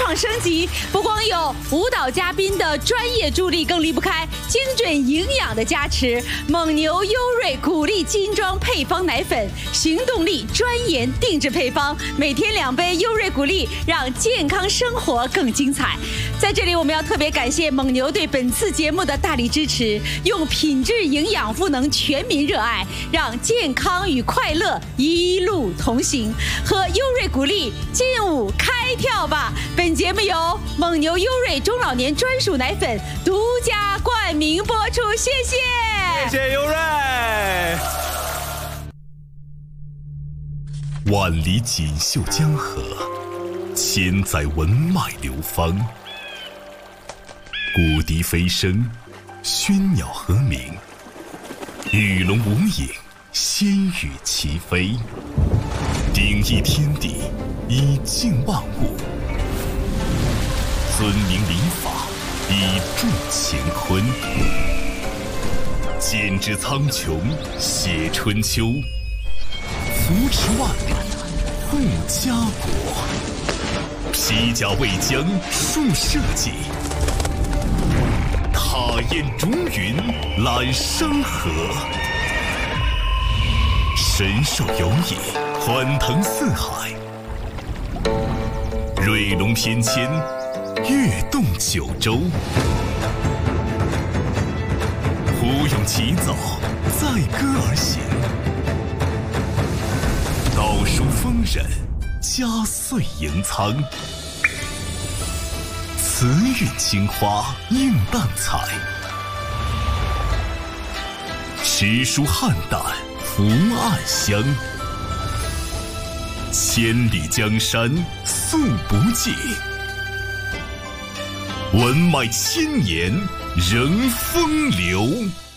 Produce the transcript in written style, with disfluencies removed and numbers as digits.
创升级，不光有舞蹈嘉宾的专业助力，更离不开精准营养的加持。蒙牛优瑞谷粒精装配方奶粉，行动力专研定制配方，每天2杯优瑞谷粒，让健康生活更精彩。在这里，我们要特别感谢蒙牛对本次节目的大力支持，用品质、营养、赋能全民热爱，让健康与快乐一路同行。和优瑞谷粒劲舞开跳吧！本节目由蒙牛优瑞中老年专属奶粉独家冠名播出，谢谢。 谢谢优瑞。 万里锦绣江河，千载文脉流芳。古笛飞声，喧鸟和鸣，鱼龙无影，仙羽齐飞。鼎益天地，以静万物；尊明礼法，以重乾坤。剪纸苍穹，写春秋；扶持万里，护家国。披甲为将，树社稷；踏雁逐云，揽山河。神兽游弋，欢腾四海；瑞龙翩跹，跃动九州。胡勇起早，载歌而行；道书丰稔，家岁盈仓。慈韵青花，映淡彩；诗书汉淡，福暗香。千里江山素不尽，文脉千年仍风流。